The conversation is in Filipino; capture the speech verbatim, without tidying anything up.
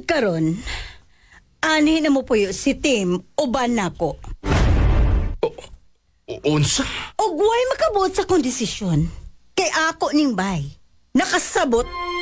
Karon, ani na mo puyo si Tim uban nako. O- Unsa? Og way makabuot sa kong desisyon. Kay ako ning bay. Nakasabot